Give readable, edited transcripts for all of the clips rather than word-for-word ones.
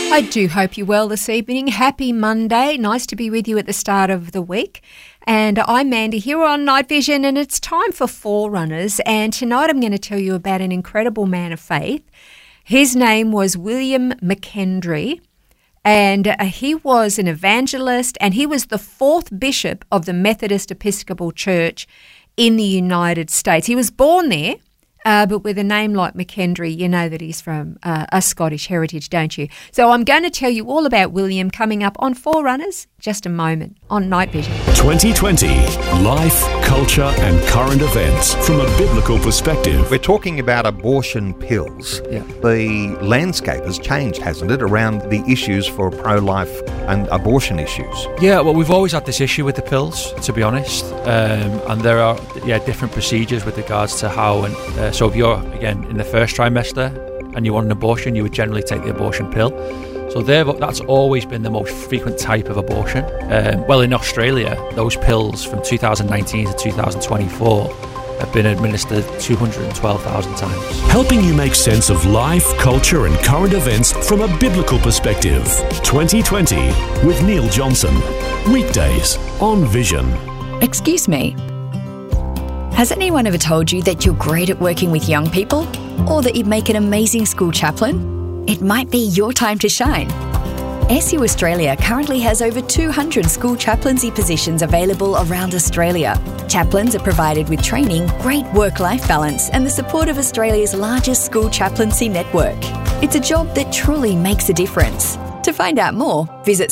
I do hope you're well this evening. Happy Monday. Nice to be with you at the start of the week. And I'm Mandy here on Night Vision, and it's time for Forerunners. And tonight I'm going to tell you about an incredible man of faith. His name was William McKendry, and he was an evangelist, and he was the fourth bishop of the Methodist Episcopal Church in the United States. He was born there. But with a name like McKendry, you know that he's from a Scottish heritage, don't you? So I'm going to tell you all about William coming up on Forerunners just a moment on Night Vision. 2020, life, culture and current events from a biblical perspective. We're talking about abortion pills. Yeah. The landscape has changed, hasn't it, around the issues for pro-life and abortion issues? Yeah, well, we've always had this issue with the pills, to be honest. And there are different procedures with regards to how and so if you're, again, in the first trimester and you want an abortion, you would generally take the abortion pill. So that's always been the most frequent type of abortion. Well, in Australia, those pills from 2019 to 2024 have been administered 212,000 times. Helping you make sense of life, culture and current events from a biblical perspective. 2020 with Neil Johnson. Weekdays on Vision. Excuse me. Has anyone ever told you that you're great at working with young people? Or that you'd make an amazing school chaplain? It might be your time to shine. SU Australia currently has over 200 school chaplaincy positions available around Australia. Chaplains are provided with training, great work-life balance and the support of Australia's largest school chaplaincy network. It's a job that truly makes a difference. To find out more, visit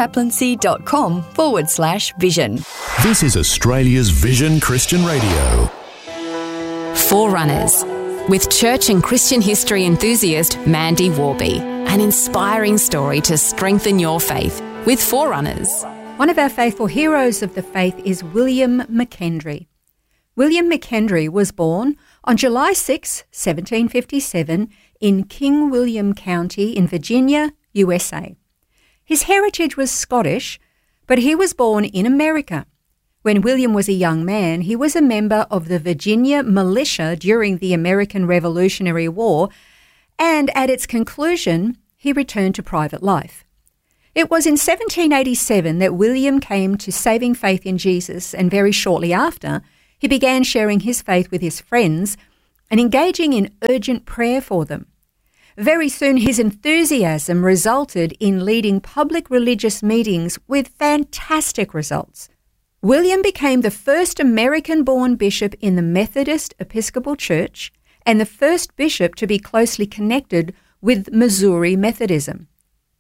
startchaplaincy.com/vision. This is Australia's Vision Christian Radio. Forerunners, with church and Christian history enthusiast Mandy Warby. An inspiring story to strengthen your faith with Forerunners. One of our faithful heroes of the faith is William McKendry. William McKendry was born on July 6, 1757 in King William County in Virginia, USA. His heritage was Scottish, but he was born in America. When William was a young man, he was a member of the Virginia militia during the American Revolutionary War, and at its conclusion, he returned to private life. It was in 1787 that William came to saving faith in Jesus, and very shortly after, he began sharing his faith with his friends and engaging in urgent prayer for them. Very soon, his enthusiasm resulted in leading public religious meetings with fantastic results. William became the first American-born bishop in the Methodist Episcopal Church and the first bishop to be closely connected with Missouri Methodism.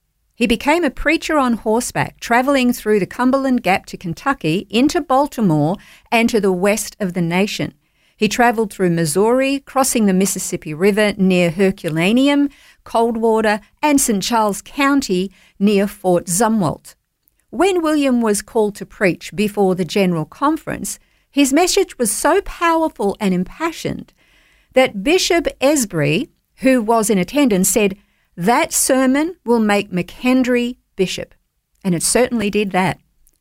He became a preacher on horseback, traveling through the Cumberland Gap to Kentucky, into Baltimore, and to the west of the nation. He traveled through Missouri, crossing the Mississippi River near Herculaneum, Coldwater, and St. Charles County near Fort Zumwalt. When William was called to preach before the General Conference, his message was so powerful and impassioned that Bishop Esbury, who was in attendance, said, "That sermon will make McKendry bishop." And it certainly did that.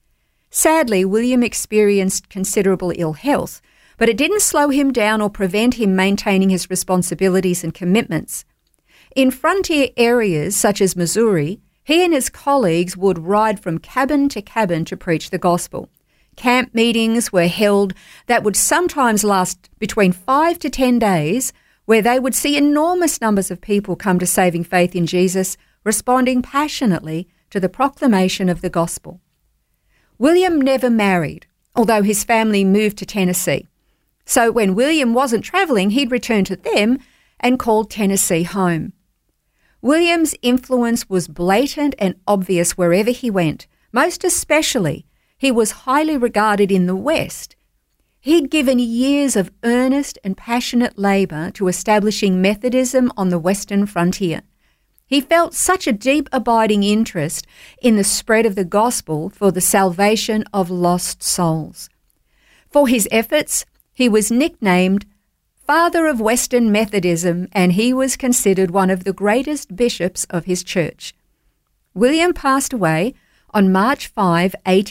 Sadly, William experienced considerable ill health, but it didn't slow him down or prevent him maintaining his responsibilities and commitments. In frontier areas such as Missouri, he and his colleagues would ride from cabin to cabin to preach the gospel. Camp meetings were held that would sometimes last between 5 to 10 days, where they would see enormous numbers of people come to saving faith in Jesus, responding passionately to the proclamation of the gospel. William never married, although his family moved to Tennessee. So when William wasn't travelling, he'd return to them and called Tennessee home. William's influence was blatant and obvious wherever he went. Most especially, he was highly regarded in the West. He'd given years of earnest and passionate labour to establishing Methodism on the Western frontier. He felt such a deep abiding interest in the spread of the gospel for the salvation of lost souls. For his efforts, he was nicknamed Father of Western Methodism, and he was considered one of the greatest bishops of his church. William passed away on March 5,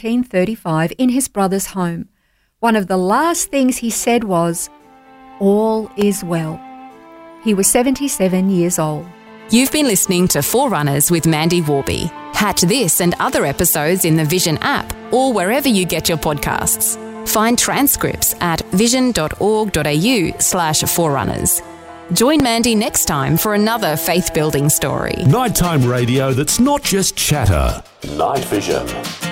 1835, in his brother's home. One of the last things he said was, "All is well." He was 77 years old. You've been listening to Forerunners with Mandy Warby. Catch this and other episodes in the Vision app or wherever you get your podcasts. Find transcripts at vision.org.au/forerunners. Join Mandy next time for another faith-building story. Nighttime radio that's not just chatter. Night Vision.